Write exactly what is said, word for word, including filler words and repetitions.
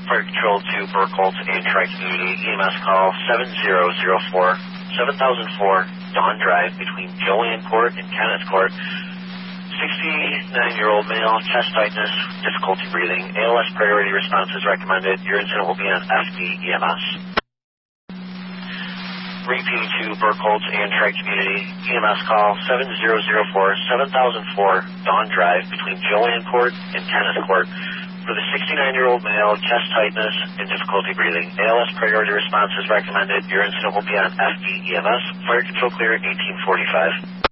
Fire Control to Burkholz and Tri-Community, E M S call seven zero zero four, seven thousand four, Dawn Drive between Joanne Court and Kenneth Court. sixty-nine-year-old male, chest tightness, difficulty breathing. A L S priority response is recommended. Your incident will be on F D E M S. Repeat to Burkholz and Tri-Community, E M S call seven zero zero four, seven thousand four, Dawn Drive between Joanne Court and Kenneth Court. For the sixty-nine-year-old male, chest tightness and difficulty breathing. A L S priority response is recommended. Your incident will be on F D E M S. Fire control clear at eighteen forty-five.